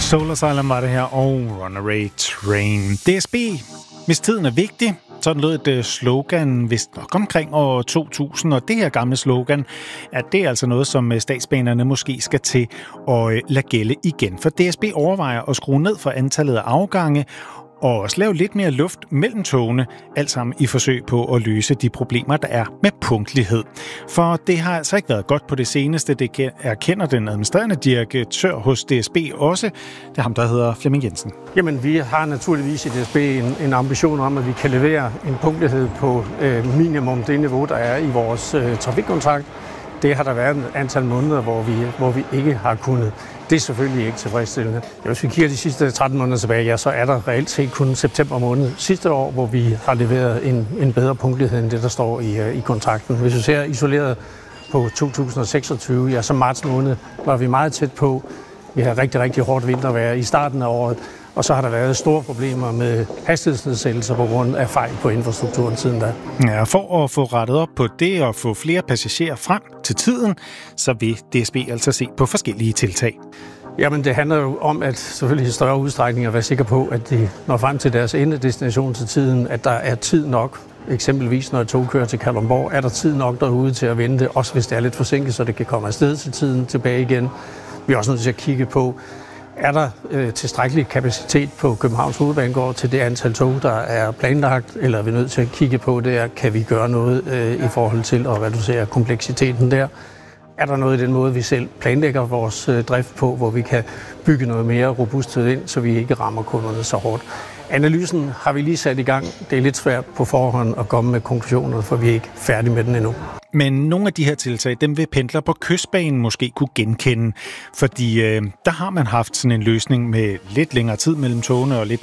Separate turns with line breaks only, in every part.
Soul Asylum var det her, og Runaway Train. DSB, hvis tiden er vigtig. Sådan lød et slogan vist nok omkring år 2000, og det her gamle slogan, at det er altså noget, som statsbanerne måske skal til at lade gælde igen. For DSB overvejer at skrue ned for antallet af afgange, og også lave lidt mere luft mellem togene, alt sammen i forsøg på at løse de problemer, der er med punktlighed. For det har altså ikke været godt på det seneste, det erkender den administrerende direktør hos DSB også. Det er ham, der hedder Flemming Jensen.
Jamen, vi har naturligvis i DSB en ambition om, at vi kan levere en punktlighed på minimum det niveau, der er i vores trafikkontrakt. Det har der været et antal måneder, hvor vi ikke har kunnet. Det er selvfølgelig ikke tilfredsstillende. Hvis vi kigger de sidste 13 måneder tilbage, ja, så er der reelt set kun september måned sidste år, hvor vi har leveret en bedre punktlighed end det, der står i kontrakten. Hvis vi ser isoleret på 2026, ja, så marts måned var vi meget tæt på. Vi havde rigtig, rigtig hårdt vintervejr i starten af året, og så har der været store problemer med hastighedsnedsættelser på grund af fejl på infrastrukturen siden da.
Ja, for at få rettet op på det og få flere passagerer frem til tiden, så vil DSB altså se på forskellige tiltag.
Jamen, det handler jo om, at selvfølgelig i større udstrækning at være sikker på, at de når frem til deres endedestination til tiden, at der er tid nok. Eksempelvis når et tog kører til Kalundborg, er der tid nok derude til at vente, også hvis det er lidt forsinket, så det kan komme afsted til tiden tilbage igen. Vi er også nødt til at kigge på, er der tilstrækkelig kapacitet på Københavns Hovedbanegård til det antal tog, der er planlagt, eller er vi nødt til at kigge på det, kan vi gøre noget i forhold til at reducere kompleksiteten der? Er der noget i den måde, vi selv planlægger vores drift på, hvor vi kan bygge noget mere robusthed ind, så vi ikke rammer kunderne så hårdt? Analysen har vi lige sat i gang. Det er lidt svært på forhånd at komme med konklusioner, for vi er ikke færdige med den endnu.
Men nogle af de her tiltag, dem vil pendlere på Kystbanen måske kunne genkende, fordi der har man haft sådan en løsning med lidt længere tid mellem togene og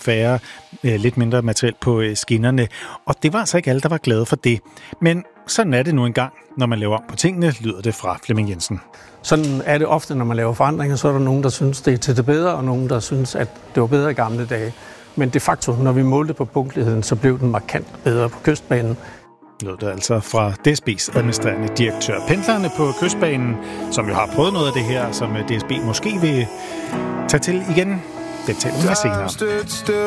lidt mindre materiel på skinnerne. Og det var altså ikke alle, der var glade for det. Men sådan er det nu engang, når man laver om på tingene, lyder det fra Flemming Jensen.
Sådan er det ofte, når man laver forandringer, så er der nogen, der synes, det er til det bedre, og nogen, der synes, at det var bedre i gamle dage. Men de facto, når vi målte på punktligheden, så blev den markant bedre på Kystbanen.
Lød det altså fra DSB's administrerende direktør. Pendlerne på Kystbanen, som jo har prøvet noget af det her, som DSB måske vil tage til igen, det taler vi senere.